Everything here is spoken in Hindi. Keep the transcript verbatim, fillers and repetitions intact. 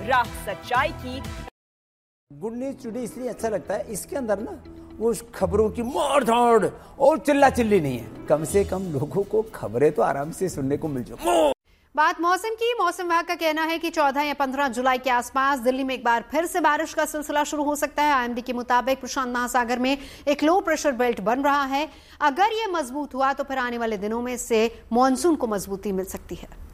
राह सच्चाई की। गुड न्यूज टुडे इसलिए अच्छा लगता है, इसके अंदर ना वो खबरों की मार धाड़ और चिल्ला चिल्ली नहीं है। कम से कम लोगों को खबरें तो आराम से सुनने को मिल जाए। बात मौसम की। मौसम विभाग का कहना है कि चौदह या पंद्रह जुलाई के आसपास दिल्ली में एक बार फिर से बारिश का सिलसिला शुरू हो सकता है। आईएमडी के मुताबिक प्रशांत महासागर में एक लो प्रेशर बेल्ट बन रहा है। अगर यह मजबूत हुआ तो फिर आने वाले दिनों में इससे मानसून को मजबूती मिल सकती है।